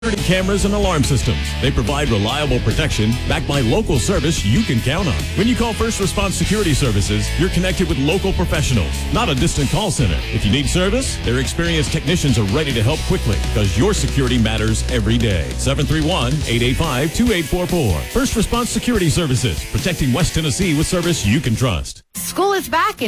Security cameras and alarm systems. They provide reliable protection backed by local service you can count on. When you call First Response Security Services, you're connected with local professionals, not a distant call center. If you need service, their experienced technicians are ready to help quickly because your security matters every day. 731-885-2844. First Response Security Services, protecting West Tennessee with service you can trust. School is back